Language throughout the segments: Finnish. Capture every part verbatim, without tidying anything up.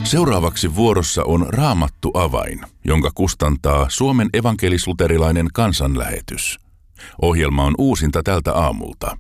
Seuraavaksi vuorossa on Raamattu avain, jonka kustantaa Suomen evankelis-luterilainen kansanlähetys. Ohjelma on uusinta tältä aamulta.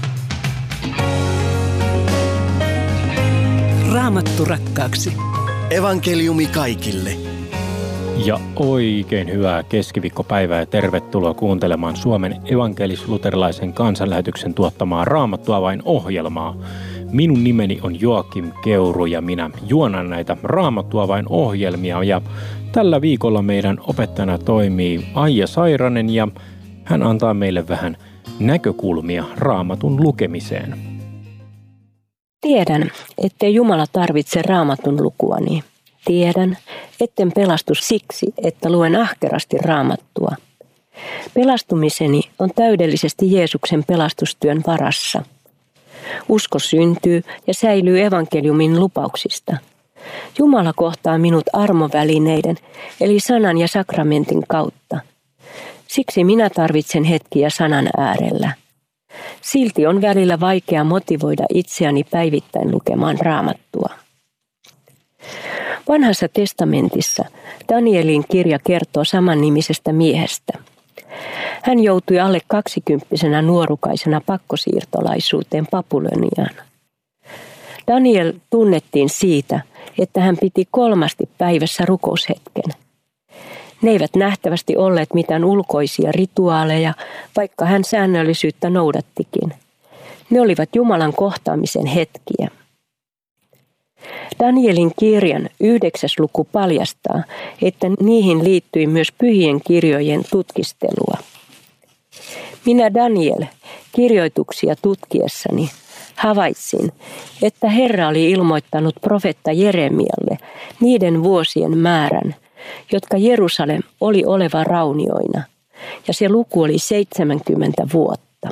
Raamattu rakkaaksi. Evankeliumi kaikille. Ja oikein hyvää keskiviikkopäivää ja tervetuloa kuuntelemaan Suomen evankelis-luterilaisen kansanlähetyksen tuottamaa Raamattu avain ohjelmaa. Minun nimeni on Joakim Keuru ja minä juonan näitä Raamattu avain ohjelmia ja tällä viikolla meidän opettajana toimii Aija Sairanen ja hän antaa meille vähän näkökulmia Raamatun lukemiseen. Tiedän, ettei Jumala tarvitse Raamatun lukuani. Tiedän, etten pelastu siksi, että luen ahkerasti Raamattua. Pelastumiseni on täydellisesti Jeesuksen pelastustyön varassa. Usko syntyy ja säilyy evankeliumin lupauksista. Jumala kohtaa minut armovälineiden, eli sanan ja sakramentin kautta. Siksi minä tarvitsen hetkiä sanan äärellä. Silti on välillä vaikea motivoida itseäni päivittäin lukemaan Raamattua. Vanhassa testamentissa Danielin kirja kertoo samannimisestä miehestä. Hän joutui alle kaksikymppisenä nuorukaisena pakkosiirtolaisuuteen Babyloniaan. Daniel tunnettiin siitä, että hän piti kolmasti päivässä rukoushetken. Ne eivät nähtävästi olleet mitään ulkoisia rituaaleja, vaikka hän säännöllisyyttä noudattikin. Ne olivat Jumalan kohtaamisen hetkiä. Danielin kirjan yhdeksäs luku paljastaa, että niihin liittyi myös pyhien kirjojen tutkistelua. Minä Daniel kirjoituksia tutkiessani havaitsin, että Herra oli ilmoittanut profeetta Jeremialle niiden vuosien määrän, jotka Jerusalem oli oleva raunioina, ja se luku oli seitsemänkymmentä vuotta.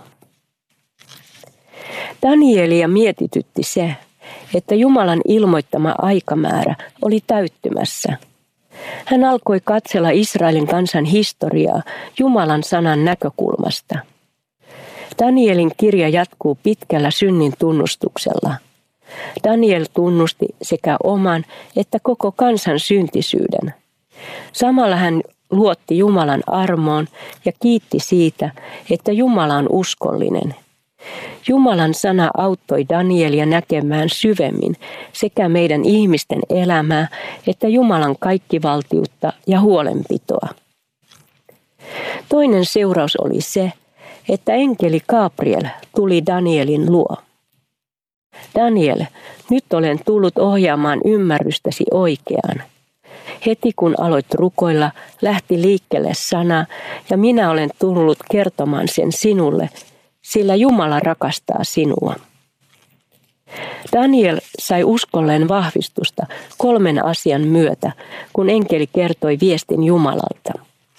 Danielia mietitytti se, että Jumalan ilmoittama aikamäärä oli täyttymässä. Hän alkoi katsella Israelin kansan historiaa Jumalan sanan näkökulmasta. Danielin kirja jatkuu pitkällä synnin tunnustuksella. Daniel tunnusti sekä oman että koko kansan syntisyyden. Samalla hän luotti Jumalan armoon ja kiitti siitä, että Jumala on uskollinen. Jumalan sana auttoi Danielia näkemään syvemmin sekä meidän ihmisten elämää että Jumalan kaikkivaltiutta ja huolenpitoa. Toinen seuraus oli se, että enkeli Gabriel tuli Danielin luo. Daniel, nyt olen tullut ohjaamaan ymmärrystäsi oikeaan. Heti kun aloit rukoilla, lähti liikkeelle sana ja minä olen tullut kertomaan sen sinulle, sillä Jumala rakastaa sinua. Daniel sai uskolleen vahvistusta kolmen asian myötä, kun enkeli kertoi viestin Jumalalta.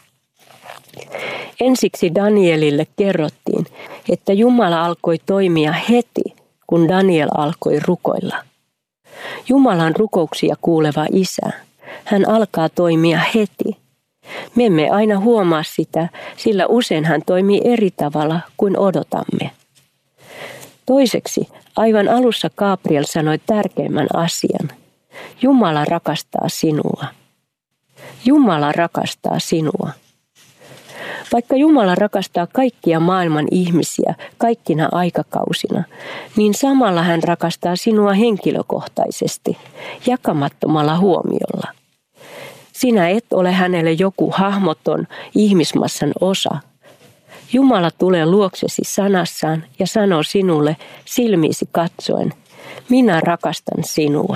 Ensiksi Danielille kerrottiin, että Jumala alkoi toimia heti, kun Daniel alkoi rukoilla. Jumala on rukouksia kuuleva Isä. Hän alkaa toimia heti. Me emme aina huomaa sitä, sillä usein hän toimii eri tavalla kuin odotamme. Toiseksi, aivan alussa Gabriel sanoi tärkeimmän asian. Jumala rakastaa sinua. Jumala rakastaa sinua. Vaikka Jumala rakastaa kaikkia maailman ihmisiä kaikkina aikakausina, niin samalla hän rakastaa sinua henkilökohtaisesti, jakamattomalla huomiolla. Sinä et ole hänelle joku hahmoton ihmismassan osa. Jumala tulee luoksesi sanassaan ja sanoo sinulle silmiisi katsoen, minä rakastan sinua.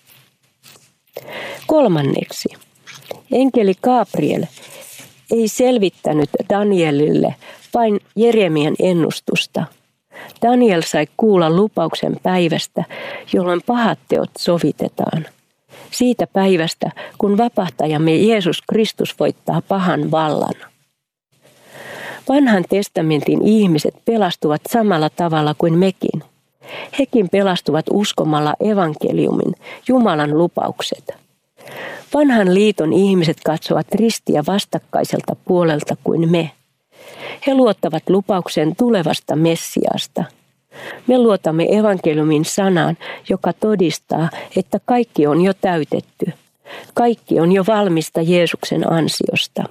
Kolmanneksi, enkeli Gabriel ei selvittänyt Danielille vain Jeremian ennustusta. Daniel sai kuulla lupauksen päivästä, jolloin pahat teot sovitetaan. Siitä päivästä, kun vapahtajamme Jeesus Kristus voittaa pahan vallan. Vanhan testamentin ihmiset pelastuvat samalla tavalla kuin mekin. Hekin pelastuvat uskomalla evankeliumin, Jumalan lupaukset. Vanhan liiton ihmiset katsovat ristiä vastakkaiselta puolelta kuin me. He luottavat lupauksen tulevasta Messiasta. Me luotamme evankeliumin sanaan, joka todistaa, että kaikki on jo täytetty. Kaikki on jo valmista Jeesuksen ansiosta.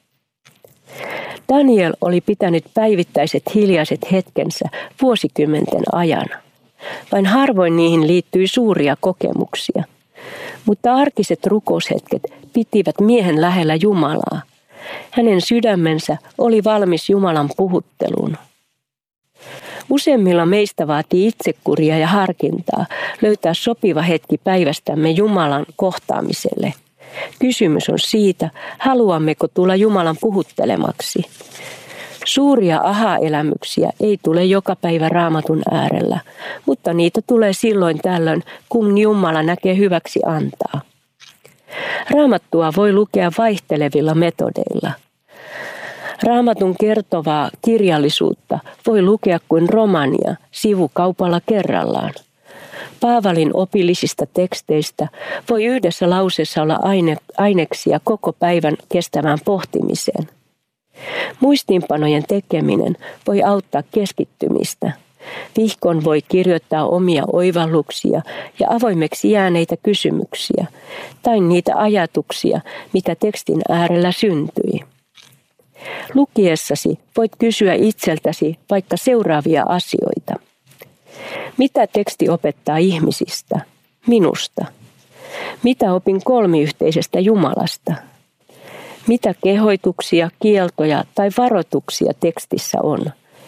Daniel oli pitänyt päivittäiset hiljaiset hetkensä vuosikymmenten ajan. Vain harvoin niihin liittyi suuria kokemuksia. Mutta arkiset rukoushetket pitivät miehen lähellä Jumalaa. Hänen sydämensä oli valmis Jumalan puhutteluun. Useimmilla meistä vaatii itsekuria ja harkintaa löytää sopiva hetki päivästämme Jumalan kohtaamiselle. Kysymys on siitä, haluammeko tulla Jumalan puhuttelemaksi. Suuria aha-elämyksiä ei tule joka päivä Raamatun äärellä, mutta niitä tulee silloin tällöin, kun Jumala näkee hyväksi antaa. Raamattua voi lukea vaihtelevilla metodeilla. Raamatun kertovaa kirjallisuutta voi lukea kuin romania sivukaupalla kerrallaan. Paavalin opillisista teksteistä voi yhdessä lauseessa olla aine, aineksia koko päivän kestävään pohtimiseen. Muistiinpanojen tekeminen voi auttaa keskittymistä. Vihkon voi kirjoittaa omia oivalluksia ja avoimeksi jääneitä kysymyksiä tai niitä ajatuksia, mitä tekstin äärellä syntyi. Lukiessasi voit kysyä itseltäsi vaikka seuraavia asioita. Mitä teksti opettaa ihmisistä, minusta? Mitä opin kolmiyhteisestä Jumalasta? Mitä kehoituksia, kieltoja tai varoituksia tekstissä on?